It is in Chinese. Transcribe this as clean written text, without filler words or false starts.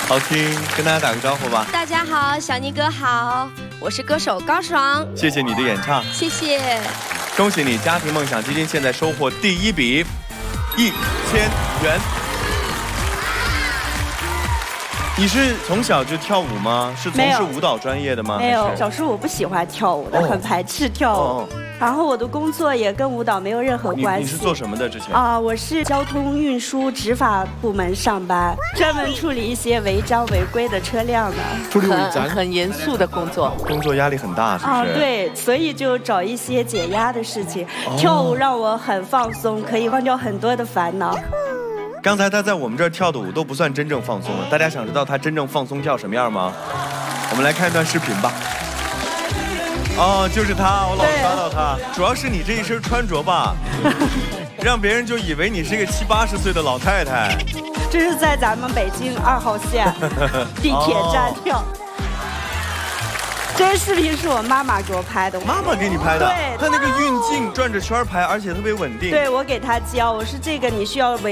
好听，跟大家打个招呼吧。 大家好，小尼哥好，我是歌手高爽。 谢谢你的演唱， 谢谢。 恭喜你，家庭梦想基金现在收获第一笔1000元。你是从小就跳舞吗？是从事舞蹈专业的吗？ 没有，小时候我不喜欢跳舞的，很排斥跳舞。然后我的工作也跟舞蹈没有任何关系。 你是做什么的之前？ 我是交通运输执法部门上班，专门处理一些违章违规的车辆的。 处理违章， 很严肃的工作。 工作压力很大，是不是？ 对，所以就找一些解压的事情。跳舞让我很放松，可以忘掉很多的烦恼。 刚才他在我们这儿跳的舞都不算真正放松了，大家想知道他真正放松跳什么样吗？我们来看一段视频吧。就是他，我老刷到他。主要是你这一身穿着吧，让别人就以为你是一个70、80岁的老太太。 这是在咱们北京2号线地铁站跳。这个视频是我妈妈给我拍的。 妈妈给你拍的？ 对， 她那个运镜转着圈拍，而且特别稳定。 对，我给她教，我说这个你需要